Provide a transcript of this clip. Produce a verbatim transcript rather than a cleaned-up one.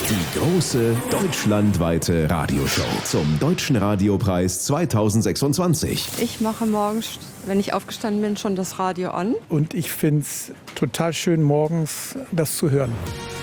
Die große deutschlandweite Radioshow zum Deutschen Radiopreis zweitausendsechsundzwanzig. Ich mache morgens, wenn ich aufgestanden bin, schon das Radio an. Und ich finde es total schön, morgens das zu hören.